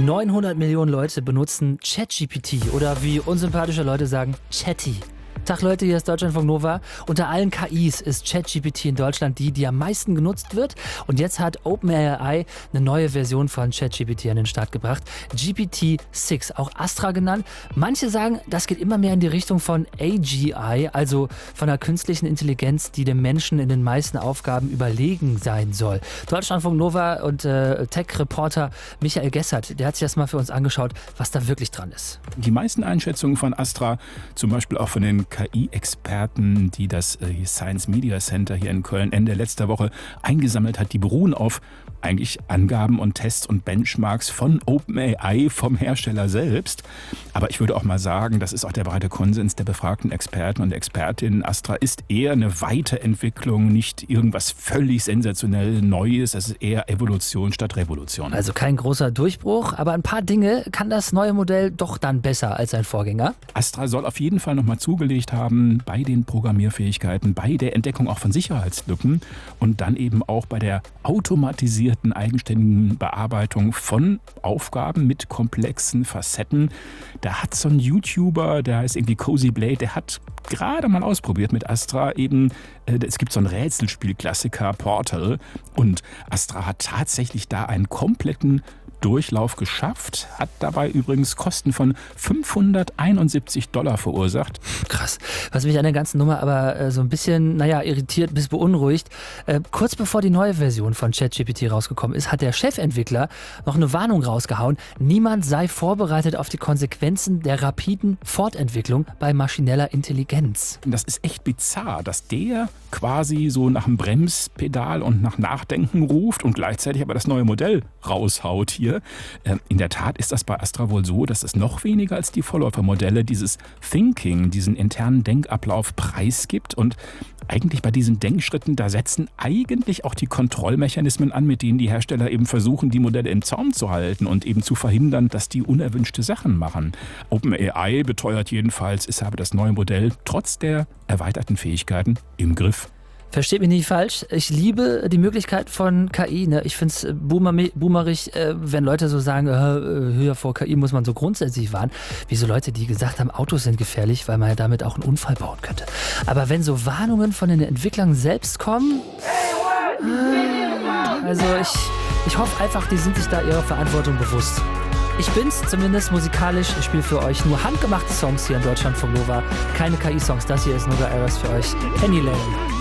900 Millionen Leute benutzen ChatGPT oder wie unsympathische Leute sagen, Chatty. Tag Leute, hier ist Deutschlandfunk Nova. Unter allen KIs ist ChatGPT in Deutschland die am meisten genutzt wird. Und jetzt hat OpenAI eine neue Version von ChatGPT an den Start gebracht. GPT-6, auch Astra genannt. Manche sagen, das geht immer mehr in die Richtung von AGI, also von einer künstlichen Intelligenz, die dem Menschen in den meisten Aufgaben überlegen sein soll. Deutschlandfunk Nova und Tech-Reporter Michael Gessert, der hat sich das mal für uns angeschaut, was da wirklich dran ist. Die meisten Einschätzungen von Astra, zum Beispiel auch von den KI-Experten, die das Science Media Center hier in Köln Ende letzter Woche eingesammelt hat, die beruhen auf eigentlich Angaben und Tests und Benchmarks von OpenAI, vom Hersteller selbst. Aber ich würde auch mal sagen, das ist auch der breite Konsens der befragten Experten und Expertinnen. Astra ist eher eine Weiterentwicklung, nicht irgendwas völlig sensationell Neues. Das ist eher Evolution statt Revolution. Also kein großer Durchbruch, aber ein paar Dinge kann das neue Modell doch dann besser als sein Vorgänger. Astra soll auf jeden Fall nochmal zugelegt haben bei den Programmierfähigkeiten, bei der Entdeckung auch von Sicherheitslücken und dann eben auch bei der automatisierten eigenständigen Bearbeitung von Aufgaben mit komplexen Facetten. Da hat so ein YouTuber, der heißt irgendwie Cozy Blade, der hat gerade mal ausprobiert mit Astra eben, es gibt so ein Rätselspiel-Klassiker Portal und Astra hat tatsächlich da einen kompletten Durchlauf geschafft, hat dabei übrigens Kosten von $571 verursacht. Krass. Was mich an der ganzen Nummer aber so ein bisschen, irritiert bis beunruhigt, kurz bevor die neue Version von ChatGPT rausgekommen ist, hat der Chefentwickler noch eine Warnung rausgehauen. Niemand sei vorbereitet auf die Konsequenzen der rapiden Fortentwicklung bei maschineller Intelligenz. Das ist echt bizarr, dass der quasi so nach dem Bremspedal und nach Nachdenken ruft und gleichzeitig aber das neue Modell raushaut hier. In der Tat ist das bei Astra wohl so, dass es noch weniger als die Vorläufermodelle dieses Thinking, diesen internen Denkablauf preisgibt und eigentlich bei diesen Denkschritten, da setzen eigentlich auch die Kontrollmechanismen an, mit denen die Hersteller eben versuchen, die Modelle im Zaum zu halten und eben zu verhindern, dass die unerwünschte Sachen machen. OpenAI beteuert jedenfalls, es habe das neue Modell trotz der erweiterten Fähigkeiten im Griff. Versteht mich nicht falsch, ich liebe die Möglichkeit von KI. Ne? Ich finde es boomerig, wenn Leute so sagen, höher vor KI muss man so grundsätzlich warnen. Wie so Leute, die gesagt haben, Autos sind gefährlich, weil man ja damit auch einen Unfall bauen könnte. Aber wenn so Warnungen von den Entwicklern selbst kommen, also ich hoffe einfach, die sind sich da ihrer Verantwortung bewusst. Ich bin's zumindest musikalisch, ich spiele für euch nur handgemachte Songs hier in Deutschlandfunk Nova. Keine KI-Songs, das hier ist Nova Eras für euch. Penny Lane.